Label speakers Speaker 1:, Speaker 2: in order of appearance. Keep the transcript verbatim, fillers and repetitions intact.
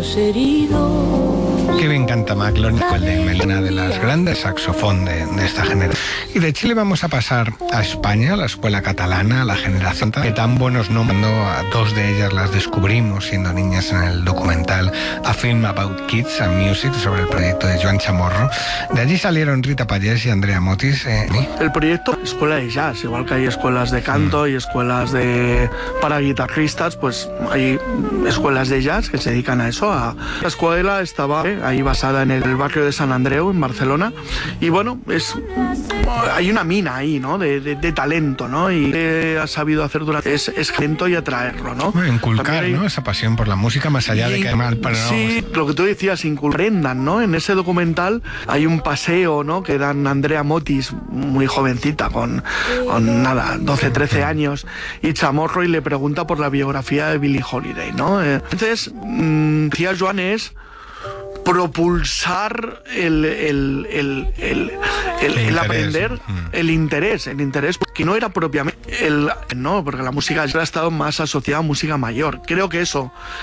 Speaker 1: los heridos.
Speaker 2: Qué bien canta McLaughlin, una de las grandes saxofón de, de esta generación. Y de Chile vamos a pasar a España, la escuela catalana, la generación que tan buenos nombres, a dos de ellas las descubrimos siendo niñas en el documental A Film About Kids and Music sobre el proyecto de Joan Chamorro. De allí salieron Rita Pallés y Andrea Motis. Eh,
Speaker 3: el proyecto escuela de jazz, igual que hay escuelas de canto mm. y escuelas de para guitarristas, pues hay escuelas de jazz que se dedican a eso. A... La escuela estaba eh, ahí basada en el barrio de San Andreu, en Barcelona, y bueno, es hay una mina ahí, ¿no? De, de, de talento, ¿no? Y que ha sabido hacer durante es, es talento y atraerlo, ¿no?
Speaker 2: Bueno, inculcar, hay... ¿no? Esa pasión por la música más allá y, de que hay mal para
Speaker 3: sí, no... lo que tú decías, inculrendan, ¿no? En ese documental hay un paseo, ¿no? Que dan Andrea Motis, muy jovencita, con, con nada, doce, trece años, y Chamorro, y le pregunta por la biografía de Billie Holiday, ¿no? Entonces, mmm, decía Joan, es propulsar el, el, el, el, el, el aprender, mm. el interés, el interés, porque no era propiamente el, no, porque la música ha estado más asociada a música mayor. Creo que eso